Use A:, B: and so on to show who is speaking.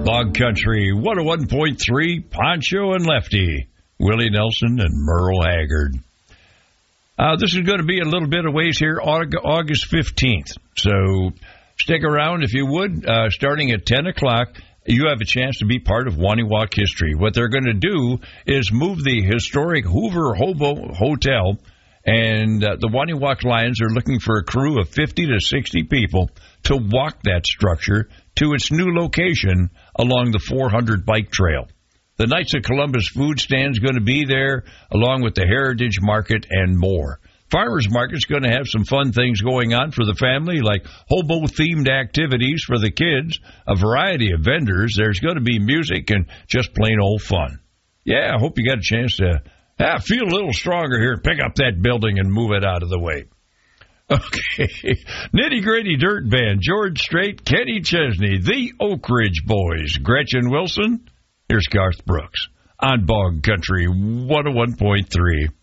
A: Bog Country 101.3, Poncho and Lefty, Willie Nelson and Merle Haggard. This is going to be a little bit of ways here, August 15th. So stick around if you would. Starting at 10 o'clock, you have a chance to be part of Waniwak history. What they're going to do is move the historic Hoover Hobo Hotel, and the Waniwak Lions are looking for a crew of 50 to 60 people to walk that structure to its new location along the 400 bike trail. The Knights of Columbus food stand is going to be there, along with the Heritage Market and more. Farmers Market's going to have some fun things going on for the family, like hobo-themed activities for the kids, a variety of vendors. There's going to be music and just plain old fun. Yeah, I hope you got a chance to feel a little stronger here, pick up that building and move it out of the way. Okay, Nitty Gritty Dirt Band, George Strait, Kenny Chesney, the Oak Ridge Boys, Gretchen Wilson. Here's Garth Brooks on Bog Country 101.3.